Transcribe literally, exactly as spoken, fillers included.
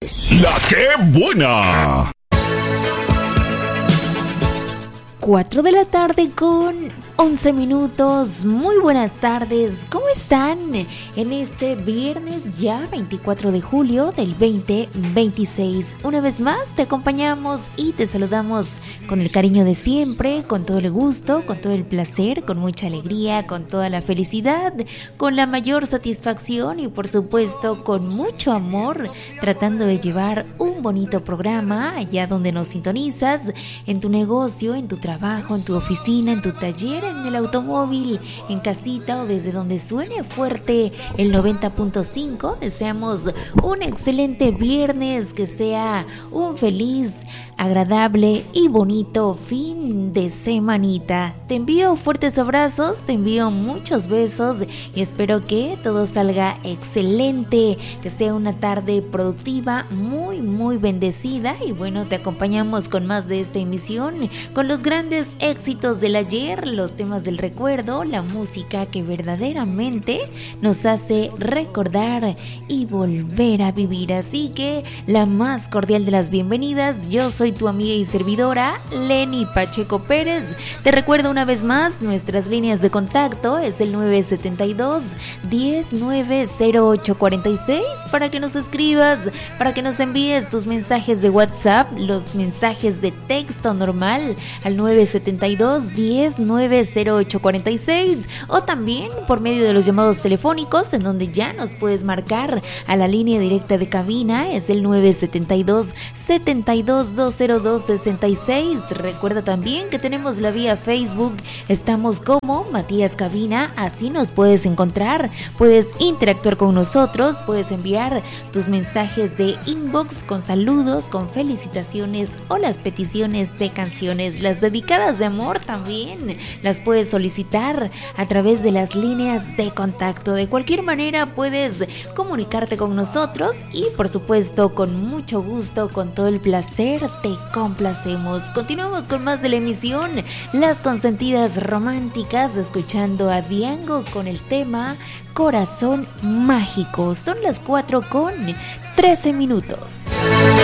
La que buena. cuatro de la tarde con once minutos. Muy buenas tardes, ¿cómo están? En este viernes ya veinticuatro de julio del veinte veintiséis. Una vez más te acompañamos y te saludamos con el cariño de siempre, con todo el gusto, con todo el placer, con mucha alegría, con toda la felicidad, con la mayor satisfacción y por supuesto con mucho amor, tratando de llevar un bonito programa allá donde nos sintonizas, en tu negocio, en tu trabajo, trabajo, en tu oficina, en tu taller, en el automóvil, en casita o desde donde suene fuerte el noventa punto cinco. Deseamos un excelente viernes, que sea un feliz, agradable y bonito fin de semanita. Te envío fuertes abrazos, te envío muchos besos y espero que todo salga excelente, que sea una tarde productiva, muy muy bendecida. Y bueno, te acompañamos con más de esta emisión, con los grandes éxitos del ayer, los temas del recuerdo, la música que verdaderamente nos hace recordar y volver a vivir. Así que la más cordial de las bienvenidas. Yo soy tu amiga y servidora Leni Pacheco Pérez. Te recuerdo una vez más nuestras líneas de contacto, es el nueve siete dos, diez, nueve cero ocho cuarenta y seis, para que nos escribas, para que nos envíes tus mensajes de WhatsApp, los mensajes de texto normal al nueve siete dos, diez, nueve cero ocho cuarenta y seis, o también por medio de los llamados telefónicos, en donde ya nos puedes marcar a la línea directa de cabina, es el nueve siete dos, setenta y dos, doscientos dos sesenta y seis. Recuerda también que tenemos la vía Facebook, estamos como Matías Cabina, así nos puedes encontrar, puedes interactuar con nosotros, puedes enviar tus mensajes de inbox con saludos, con felicitaciones o las peticiones de canciones, las dedicadas de amor también las puedes solicitar a través de las líneas de contacto. De cualquier manera puedes comunicarte con nosotros y por supuesto con mucho gusto, con todo el placer, te complacemos. Continuamos con más de la emisión, Las Consentidas Románticas, escuchando a Diango con el tema Corazón Mágico. Son las cuatro con trece minutos.